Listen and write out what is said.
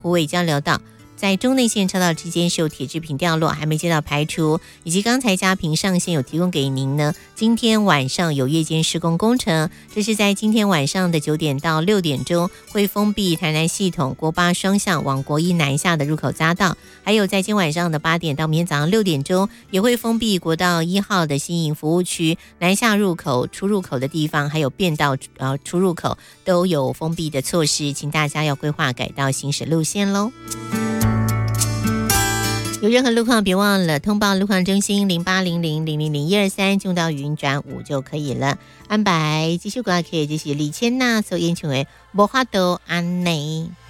虎尾交流道在中内线车道之间是有铁制品掉落，还没接到排除，以及刚才嘉平上线有提供给您呢。今天晚上有夜间施工工程，这是在今天晚上的9点到6点钟会封闭台南系统国8双向往国一南下的入口匝道，还有在今晚上的8点到明天早上6点钟也会封闭国道1号的新营服务区南下入口、出入口的地方，还有变道出入口都有封闭的措施，请大家要规划改道行驶路线咯。有任何路况别忘了通报路况中心0800000123，进入到语音转5就可以了。安排继续挂 K 就是李千娜所演唱的无法度安内。